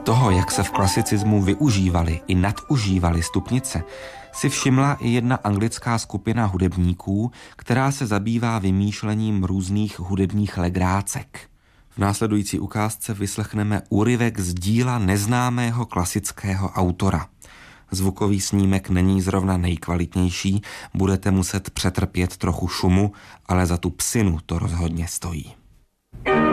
Toho, jak se v klasicismu využívaly i nadužívaly stupnice, si všimla i jedna anglická skupina hudebníků, která se zabývá vymýšlením různých hudebních legrácek. V následující ukázce vyslechneme úryvek z díla neznámého klasického autora. Zvukový snímek není zrovna nejkvalitnější, budete muset přetrpět trochu šumu, ale za tu psinu to rozhodně stojí.